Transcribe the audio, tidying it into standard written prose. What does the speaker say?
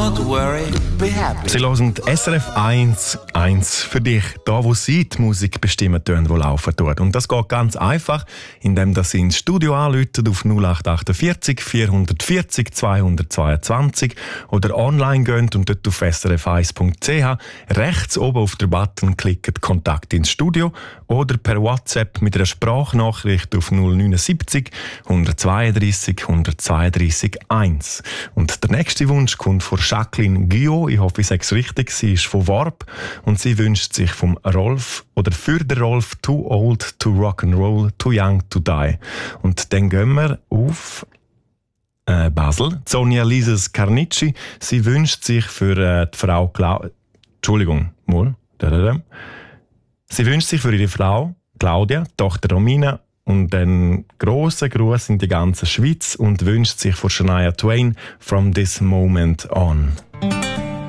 Don't worry, be happy. Sie hören SRF 1 für dich. Da, wo Sie die Musik bestimmen tun, die laufen tut. Und das geht ganz einfach, indem Sie ins Studio anrufen auf 0848 440 222 oder online gehen und dort auf srf1.ch rechts oben auf den Button klicken Kontakt ins Studio oder per WhatsApp mit einer Sprachnachricht auf 079 132 132 1. Und der nächste Wunsch kommt von Jacqueline Guillot, ich hoffe, ich sage es richtig, sie ist von Warp und sie wünscht sich vom Rolf oder für den Rolf Too Old to Rock'n'Roll, Too Young to Die. Und dann gehen wir auf Basel. Sonja Lises Carnicci, sie wünscht sich für die Frau Sie wünscht sich für ihre Frau Claudia, Tochter Romina und einen grossen Gruß in die ganze Schweiz und wünscht sich von Shania Twain «From this moment on».